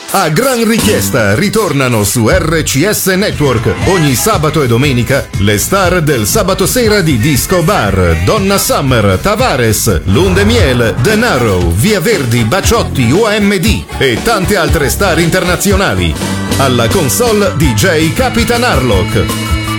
A gran richiesta ritornano su RCS Network ogni sabato e domenica le star del sabato sera di Disco Bar: Donna Summer, Tavares, Lunde Miel, Denaro, Via Verdi, Baciotti, OMD e tante altre star internazionali. Alla console DJ Capitan Harlock.